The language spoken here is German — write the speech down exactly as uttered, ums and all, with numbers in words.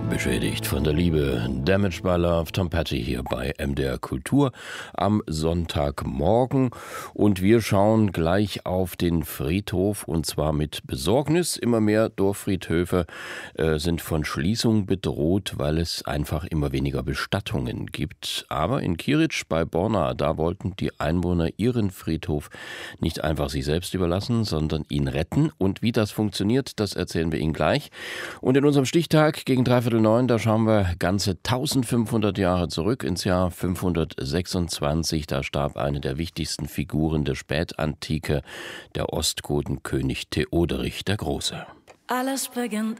Beschädigt von der Liebe, Damaged by Love, Tom Petty hier bei M D R Kultur am Sonntagmorgen. Und wir schauen gleich auf den Friedhof und zwar mit Besorgnis. Immer mehr Dorffriedhöfe äh, sind von Schließung bedroht, weil es einfach immer weniger Bestattungen gibt. Aber in Kiric bei Borna, da wollten die Einwohner ihren Friedhof nicht einfach sich selbst überlassen, sondern ihn retten. Und wie das funktioniert, das erzählen wir Ihnen gleich. Und in unserem Stichtag gegen dreiviertel neun, da schauen wir ganze eintausendfünfhundert Jahre zurück ins Jahr fünfhundertsechsundzwanzig. Da starb eine der wichtigsten Figuren der Spätantike, der Ostgotenkönig Theoderich der Große. Alles beginnt